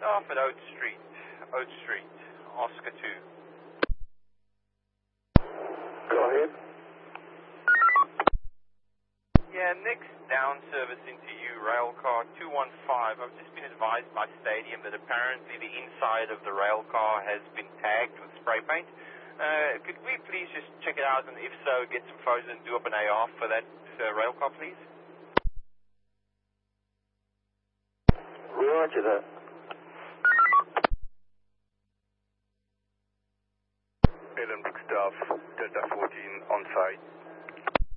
Staff at Oat Street, Oscar 2. Go ahead. Yeah, next down service into you, railcar 215. I've just been advised by Stadium that apparently the inside of the railcar has been tagged with spray paint. Could we please just check it out, and if so, get some photos and do up an AR for that railcar, please? Roger that. Edinburgh staff, Delta 14 on site.